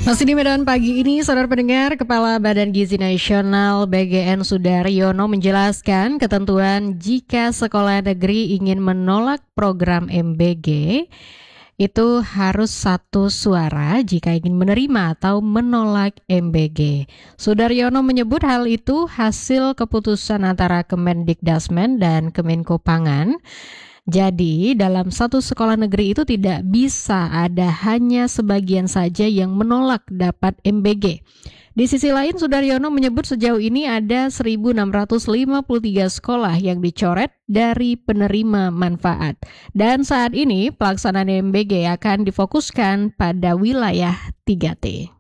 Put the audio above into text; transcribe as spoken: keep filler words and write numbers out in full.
Masih di Medan pagi ini, saudara pendengar, Kepala Badan Gizi Nasional B G N Sudaryono menjelaskan ketentuan jika sekolah negeri ingin menolak program M B G itu harus satu suara jika ingin menerima atau menolak M B G. Sudaryono menyebut hal itu hasil keputusan antara Kemendikdasmen dan Kemenko Pangan. Jadi, dalam satu sekolah negeri itu tidak bisa ada hanya sebagian saja yang menolak dapat M B G. Di sisi lain, Sudaryono menyebut sejauh ini ada seribu enam ratus lima puluh tiga sekolah yang dicoret dari penerima manfaat. Dan saat ini pelaksanaan M B G akan difokuskan pada wilayah tiga T.